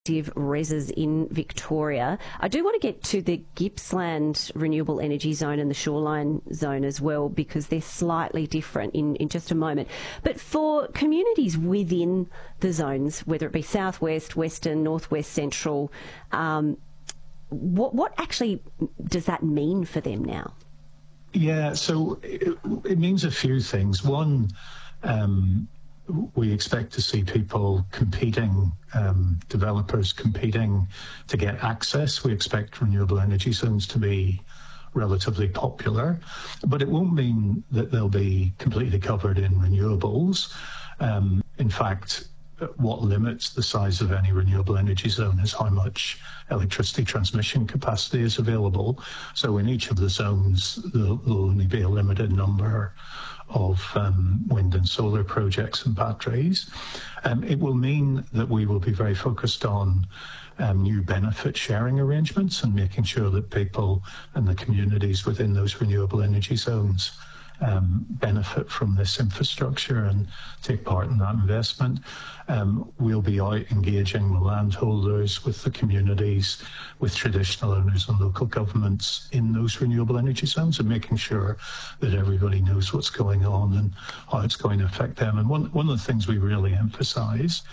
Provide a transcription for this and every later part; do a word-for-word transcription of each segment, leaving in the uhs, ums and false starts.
reses in Victoria. I do want to get to the Gippsland Renewable Energy Zone and the Shoreline Zone as well, because they're slightly different in, in just a moment. But for communities within the zones, whether it be southwest, western, northwest, central, um, what, what actually does that mean for them now? Yeah, so it, it means a few things. One, um, we expect to see people competing, um, developers competing to get access. We expect renewable energy zones to be relatively popular, but it won't mean that they'll be completely covered in renewables. Um, in fact, what limits the size of any renewable energy zone is how much electricity transmission capacity is available. So in each of the zones, there'll, there'll only be a limited number of um, wind and solar projects and batteries. Um, it will mean that we will be very focused on um, new benefit sharing arrangements and making sure that people and the communities within those renewable energy zones Um, benefit from this infrastructure and take part in that investment. Um, we'll be out engaging with landholders, with the communities, with traditional owners and local governments in those renewable energy zones, and making sure that everybody knows what's going on and how it's going to affect them. And one, one of the things we really emphasise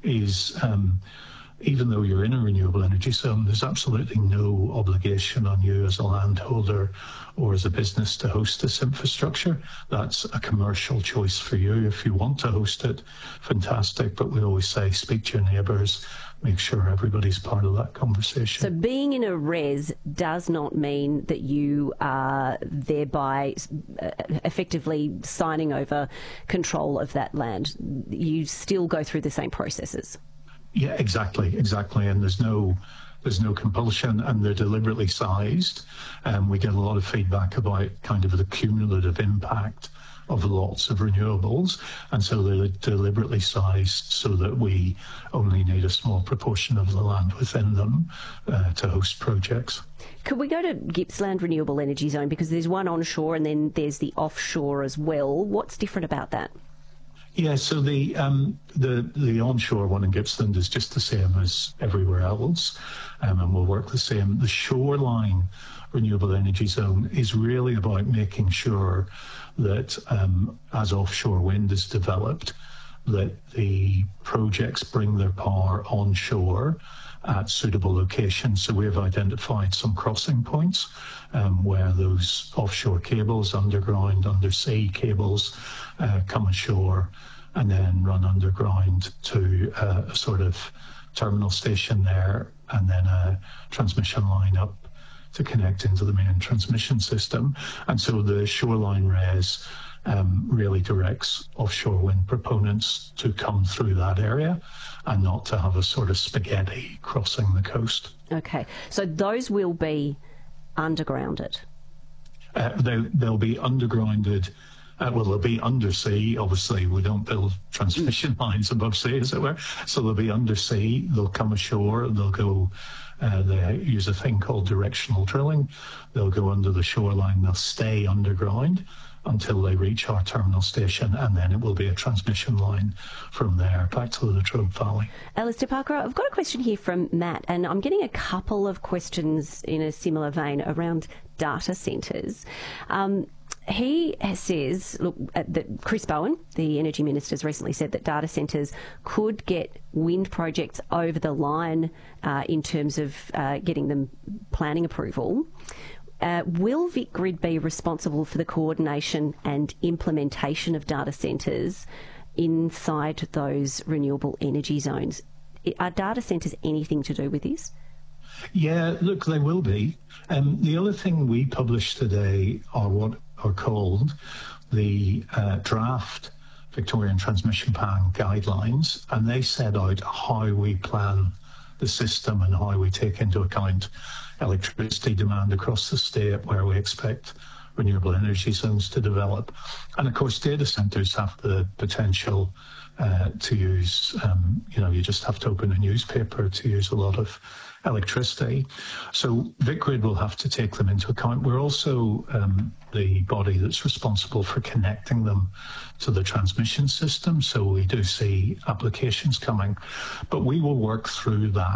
is um, even though you're in a renewable energy zone, there's absolutely no obligation on you as a landholder or as a business to host this infrastructure. That's a commercial choice for you. If you want to host it, fantastic. But we always say, speak to your neighbours, make sure everybody's part of that conversation. So being in a res does not mean that you are thereby effectively signing over control of that land. You still go through the same processes. Yeah, exactly, exactly. And there's no there's no compulsion, and they're deliberately sized. Um, we get a lot of feedback about kind of the cumulative impact of lots of renewables, and so they're deliberately sized so that we only need a small proportion of the land within them uh, to host projects. Could we go to Gippsland Renewable Energy Zone, because there's one onshore and then there's the offshore as well. What's different about that? Yeah, so the um, the the onshore one in Gippsland is just the same as everywhere else, um, and will work the same. The shoreline renewable energy zone is really about making sure that um, as offshore wind is developed, that the projects bring their power onshore at suitable locations. So we have identified some crossing points um, where those offshore cables, underground, undersea cables, uh, come ashore and then run underground to uh, a sort of terminal station there, and then a transmission line up to connect into the main transmission system. And so the shoreline res um, really directs offshore wind proponents to come through that area and not to have a sort of spaghetti crossing the coast. Okay, so those will be undergrounded? Uh, they, they'll be undergrounded. Uh, well, they'll be undersea. Obviously, we don't build transmission lines above sea, as it were. So they'll be undersea. They'll come ashore. They'll go. Uh, they use a thing called directional drilling. They'll go under the shoreline. They'll stay underground until they reach our terminal station, and then it will be a transmission line from there back to the Latrobe Valley. Alistair Parker, I've got a question here from Matt, and I'm getting a couple of questions in a similar vein around data centres. Um, He says, look, uh, that Chris Bowen, the Energy Minister, has recently said that data centres could get wind projects over the line uh, in terms of uh, getting them planning approval. Uh, will VicGrid be responsible for the coordination and implementation of data centres inside those renewable energy zones? Are data centres anything to do with this? Yeah, look, they will be. Um, the other thing we published today are what are called the uh, draft Victorian Transmission Plan guidelines, and they set out how we plan the system and how we take into account electricity demand across the state where we expect renewable energy zones to develop. And of course, data centres have the potential uh, to use, um, you know, you just have to open a newspaper to use a lot of electricity. So VicGrid will have to take them into account. We're also um, the body that's responsible for connecting them to the transmission system. So we do see applications coming, but we will work through that